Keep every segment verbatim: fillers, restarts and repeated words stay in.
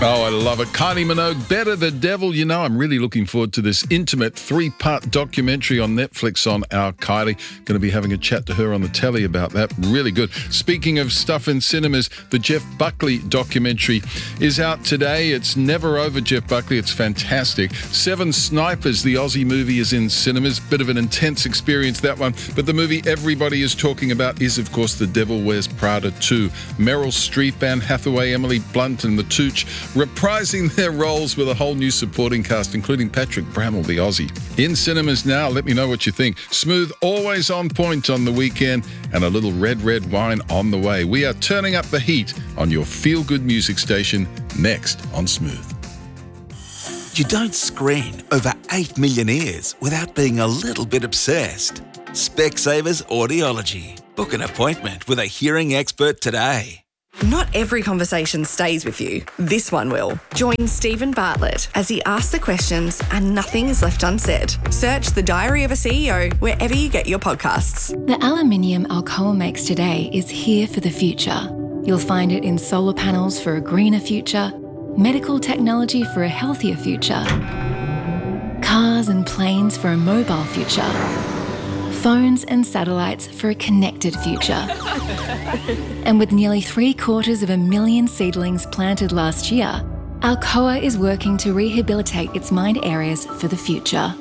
Oh, I love it. Kylie Minogue, Better the Devil. You know, I'm really looking forward to this intimate three-part documentary on Netflix on our Kylie. Going to be having a chat to her on the telly about that. Really good. Speaking of stuff in cinemas, the Jeff Buckley documentary is out today. It's never over, Jeff Buckley. It's fantastic. Seven Snipers, the Aussie movie, is in cinemas. Bit of an intense experience, that one. But the movie everybody is talking about is, of course, The Devil Wears Prada two. Meryl Streep, Anne Hathaway, Emily Blunt and the Tooch reprising their roles with a whole new supporting cast, including Patrick Bramall, the Aussie. In cinemas now, let me know what you think. Smooth, always on point on the weekend, and a little red, red wine on the way. We are turning up the heat on your feel-good music station, next on Smooth. You don't screen over eight million ears without being a little bit obsessed. Specsavers Audiology. Book an appointment with a hearing expert today. Not every conversation stays with you. This one will. Join Stephen Bartlett as he asks the questions and nothing is left unsaid. Search The Diary of a C E O wherever you get your podcasts. The aluminium Alcoa makes today is here for the future. You'll find it in solar panels for a greener future, medical technology for a healthier future, cars and planes for a mobile future, phones and satellites for a connected future. And with nearly three quarters of a million seedlings planted last year, Alcoa is working to rehabilitate its mined areas for the future.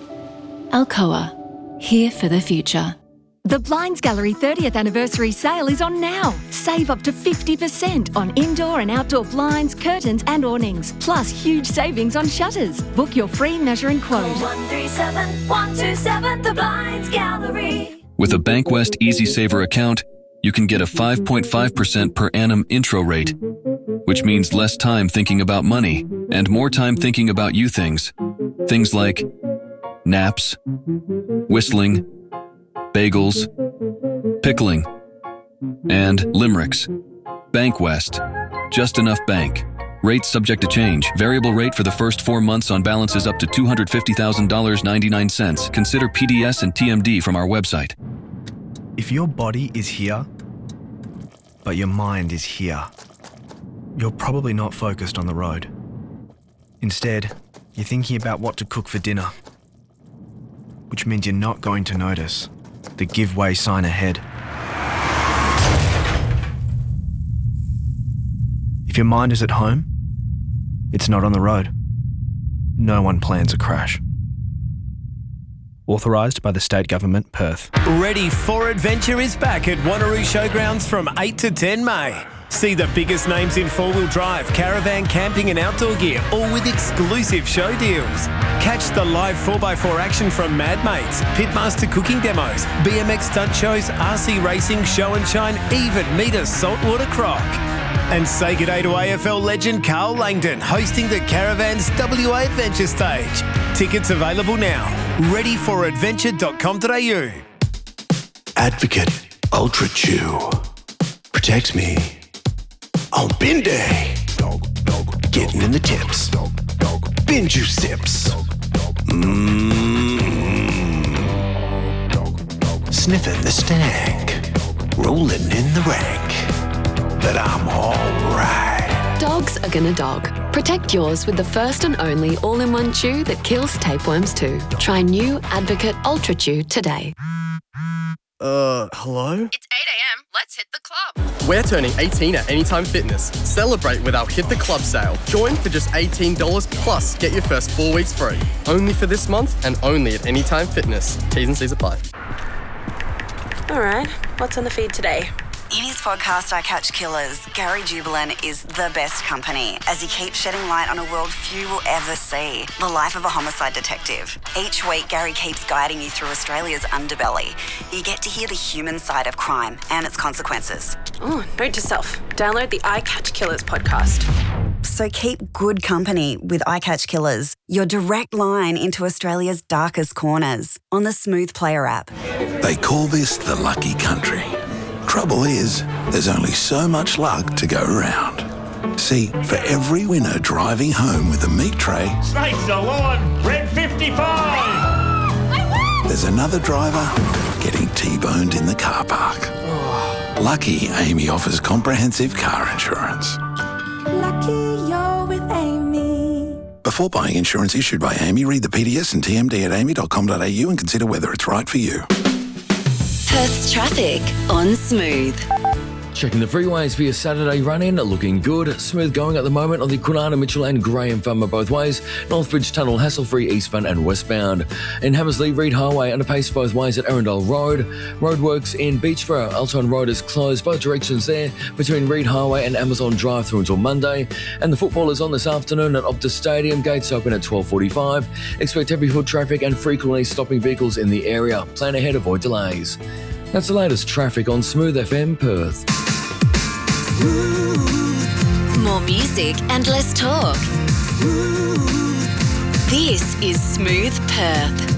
Alcoa, here for the future. The Blinds Gallery thirtieth anniversary sale is on now. Save up to fifty percent on indoor and outdoor blinds, curtains and awnings, plus huge savings on shutters. Book your free measure and quote. one three seven, one two seven, The Blinds Gallery. With a Bankwest Easy Saver account, you can get a five point five percent per annum intro rate, which means less time thinking about money and more time thinking about you things. Things like naps, whistling, bagels, pickling, and limericks. Bankwest. Just enough bank. Rates subject to change. Variable rate for the first four months on balances up to two hundred fifty thousand dollars and ninety-nine cents. Consider P D S and T M D from our website. If your body is here, but your mind is here, you're probably not focused on the road. Instead, you're thinking about what to cook for dinner, which means you're not going to notice the give way sign ahead. If your mind is at home, it's not on the road. No one plans a crash. Authorised by the State Government, Perth. Ready for Adventure is back at Wanneroo Showgrounds from eight to ten May. See the biggest names in four-wheel drive, caravan, camping and outdoor gear, all with exclusive show deals. Catch the live four by four action from Mad Mates, Pitmaster cooking demos, B M X stunt shows, R C racing, show and shine, even meet a saltwater croc. And say g'day to A F L legend Carl Langdon hosting the Caravans W A Adventure Stage. Tickets available now. ready for adventure dot com dot a u. Advocate Ultra Chew protects me on bin day. Getting in the tips. Bin juice sips. Mmm. Sniffing the stank. Rolling in the rank. But I'm alright. Dogs are gonna dog. Protect yours with the first and only all-in-one chew that kills tapeworms too. Try new Advocate Ultra Chew today. Uh, hello? It's eight a.m. Let's hit the club. We're turning eighteen at Anytime Fitness. Celebrate with our Hit the Club sale. Join for just eighteen dollars plus get your first four weeks free. Only for this month and only at Anytime Fitness. T's and C's apply. All right, what's on the feed today? In his podcast, I Catch Killers, Gary Jubilant is the best company as he keeps shedding light on a world few will ever see, the life of a homicide detective. Each week, Gary keeps guiding you through Australia's underbelly. You get to hear the human side of crime and its consequences. Oh, note to self, download the I Catch Killers podcast. So keep good company with I Catch Killers, your direct line into Australia's darkest corners on the Smooth Player app. They call this the lucky country. Trouble is, there's only so much luck to go around. See, for every winner driving home with a meat tray, Snakes are on, red fifty-five! there's another driver getting T-boned in the car park. Lucky Amy offers comprehensive car insurance. Lucky you're with Amy. Before buying insurance issued by A M I, read the P D S and T M D at A M I dot com dot A U and consider whether it's right for you. Perth's traffic on Smooth. Checking the freeways for your Saturday run-in, looking good. Smooth going at the moment on the Kwinana, Mitchell and Graham Farmer both ways. Northbridge Tunnel, hassle-free eastbound and westbound. In Hammersley, Reed Highway under pace both ways at Arundel Road. Roadworks in Beachborough, Alton Road is closed both directions there between Reed Highway and Amazon Drive through until Monday. And the football is on this afternoon at Optus Stadium. Gates open at twelve forty-five. Expect heavy foot traffic and frequently stopping vehicles in the area. Plan ahead, avoid delays. That's the latest traffic on Smooth F M Perth. More music and less talk. This is Smooth Perth.